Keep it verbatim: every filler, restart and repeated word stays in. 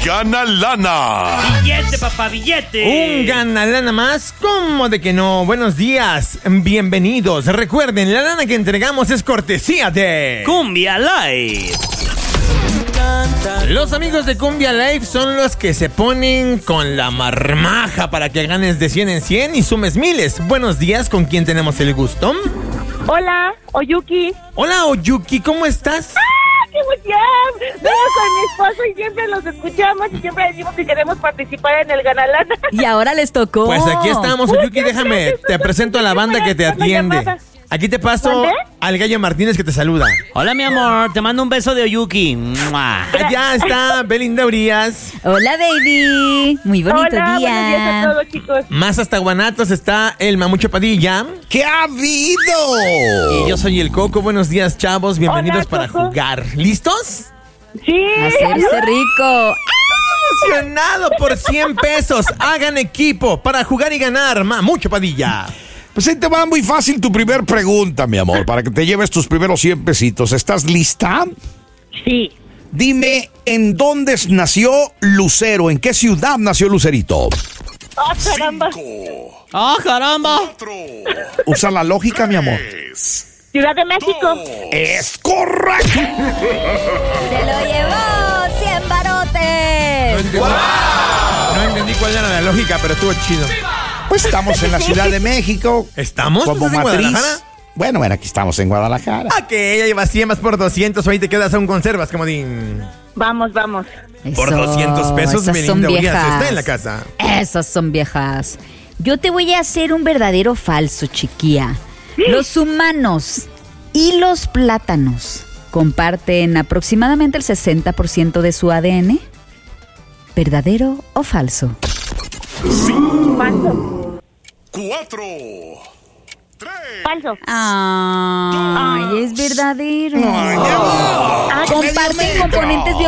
gana lana. Billete, papá, billete. Un gana lana más, ¿cómo de que no? Buenos días, bienvenidos. Recuerden, la lana que entregamos es cortesía de Cumbia Live. Los amigos de Cumbia Live son los que se ponen con la marmaja para que ganes de cien en cien y sumes miles. Buenos días, ¿con quién tenemos el gusto? Hola, Oyuki. Hola, Oyuki, ¿cómo estás? ¡Ah, qué emoción! Vengo con mi esposo y siempre los escuchamos y siempre decimos que queremos participar en el Ganalana. Y ahora les tocó. Pues aquí estamos, Oyuki, déjame, te presento a la banda que te atiende. Aquí te paso ¿Dónde? al Gallo Martínez que te saluda. Hola, mi amor, te mando un beso de Oyuki. ¡Mua! Allá está Belinda Urias. Hola, baby. Muy bonito Hola, día. buenos días a todos, chicos. Más hasta Guanatos está el Mamucho Padilla. ¿Qué ha habido? Y yo soy el Coco. Buenos días, chavos. Bienvenidos Hola, para Coco. jugar. ¿Listos? Sí. Hacerse rico. Emocionado por cien pesos. Hagan equipo para jugar y ganar. Mamucho Padilla. Pues ahí te va muy fácil tu primer pregunta, mi amor, para que te lleves tus primeros cien pesitos. ¿Estás lista? Sí. Dime, ¿en dónde nació Lucero? ¿En qué ciudad nació Lucerito? ¡Oh, caramba! ¡Ah, caramba! Usa la lógica, mi amor. Ciudad de México. ¡Es correcto! Se lo llevó. cien No barotes. entendí, no entendí cuál era la lógica, pero estuvo chido. Pues estamos en la Ciudad de México. ¿Estamos? Como ¿Estás en matriz. Guadalajara? Bueno, bueno, aquí estamos en Guadalajara. Ah, que ella lleva cien más por doscientos. Ahí te quedas aún conservas, comodín. Vamos, vamos. Por Eso, doscientos pesos, esas son Belinda Urias viejas. está en la casa. Esas son viejas. Yo te voy a hacer un verdadero falso, chiquilla. Los humanos y los plátanos comparten aproximadamente el sesenta por ciento de su A D N. ¿Verdadero o falso? Falso. Cuatro. Falso. Ay, es verdadero. Ay, Comparten componentes